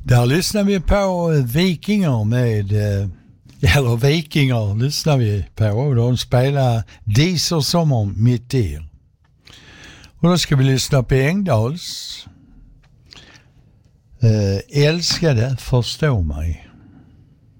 Där lyssnar vi på Vikingar eller Vikingar lyssnar vi på, och de spelar Diser sommar mitt i. Och då ska vi lyssna på Engdahls Älskade förstå mig.